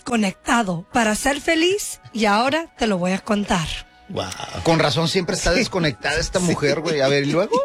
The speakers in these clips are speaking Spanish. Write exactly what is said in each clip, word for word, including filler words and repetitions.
desconectado para ser feliz y ahora te lo voy a contar. Wow. Con razón siempre está Sí. desconectada esta mujer, güey. A ver, ¿y luego?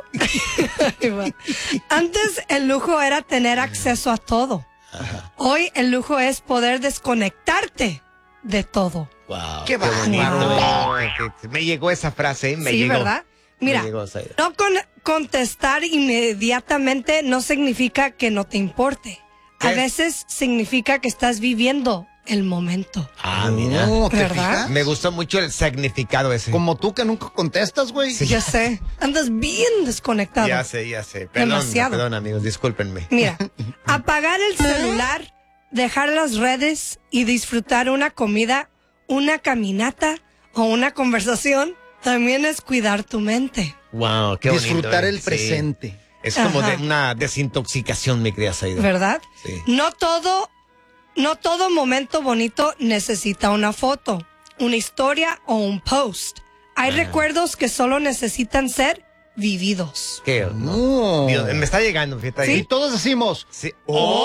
Antes el lujo era tener acceso a todo. Ajá. Hoy el lujo es poder desconectarte de todo. Wow. Qué bonito. bárbaro. eh, que- Me llegó esa frase, ¿eh? Me Sí, llegó. ¿verdad? Mira, Me llegó, Zaida. no con contestar inmediatamente no significa que no te importe. A ¿Qué? veces significa que estás viviendo el momento. Ah, mira. No, ¿te ¿Verdad? fijas? Me gustó mucho el significado ese. Como tú que nunca contestas, güey. Sí. Ya sé, andas bien desconectado. Ya sé, ya sé. Perdón, Demasiado. perdón, amigos, discúlpenme. Mira, apagar el celular, dejar las redes y disfrutar una comida, una caminata o una conversación también es cuidar tu mente. Wow, qué bonito. Disfrutar eh. el Sí. presente. Es como Ajá. de una desintoxicación, mi querida Zaida. ¿Verdad? Sí. No todo, no todo momento bonito necesita una foto, una historia o un post. Hay Ah. recuerdos que solo necesitan ser vividos. ¿Qué? No. Dios, me está llegando, fíjate. ¿Sí? Y todos decimos, Sí.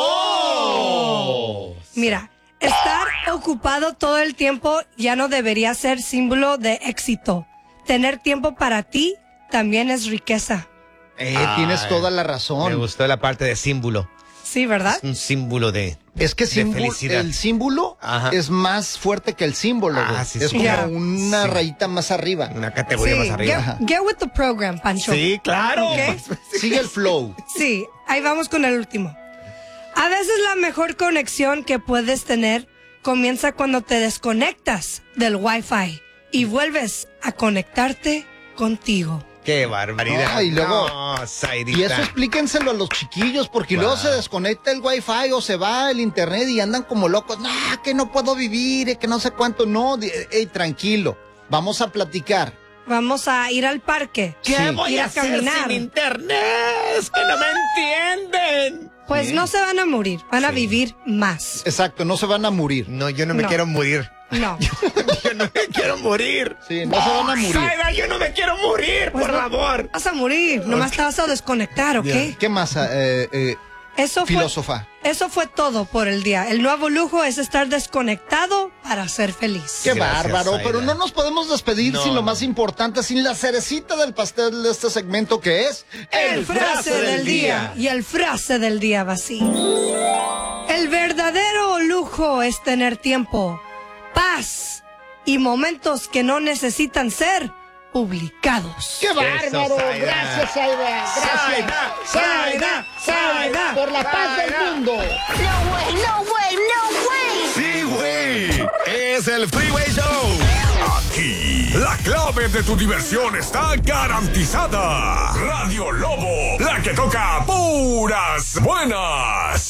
¡Oh! Mira, estar ocupado todo el tiempo ya no debería ser símbolo de éxito. Tener tiempo para ti también es riqueza. eh, Ay, tienes toda la Me razón. gustó la parte de símbolo. Sí, ¿verdad? Es un símbolo de... Es que de símbolo- felicidad. el símbolo Ajá. es más fuerte que el símbolo, Ah, güey. sí, es sí. como Ya. una Sí. rayita más arriba. Una categoría Sí, más arriba. Get, get with the program, Pancho. Sí, claro. Ok. Sigue el flow. Sí, ahí vamos con el último. A veces la mejor conexión que puedes tener comienza cuando te desconectas del Wi-Fi y vuelves a conectarte contigo. Qué barbaridad. No, y luego- No, Zaidita. Y eso explíquenselo a los chiquillos, porque Wow. luego se desconecta el wifi o se va el internet y andan como locos. No, que no puedo vivir, eh, que no sé cuánto. No, di- ey, tranquilo, vamos a platicar. Vamos a ir al parque. ¿Qué Sí. voy Ir a a hacer caminar. sin internet? Es que no me entienden. Pues no se van a morir, van a Sí. vivir más. Exacto, no se van a morir. No, yo no me No. quiero morir. No. Yo no me quiero morir. Sí, no se van a morir. Zaida, yo no me quiero morir, Pues por no. favor. Vas a morir, nomás te vas a desconectar, ¿ok? Ya. ¿Qué más, eh, eh, Eso fue, filósofa? eso fue todo por el día. El nuevo lujo es estar desconectado para ser feliz. Qué Gracias, bárbaro, Zaida. pero no nos podemos despedir No, sin lo no. más importante, sin la cerecita del pastel de este segmento que es El frase del día. Y el frase del día va así. El verdadero lujo es tener tiempo, paz y momentos que no necesitan ser publicados. ¡Qué bárbaro! Zaida. Gracias, Zaida. Gracias. Zaida, Zaida, Zaida, Por la paz Zaida. del mundo. No way, no way, no way. Sí, güey. Es el Freeway Show. Aquí, la clave de tu diversión está garantizada. Radio Lobo, la que toca puras buenas.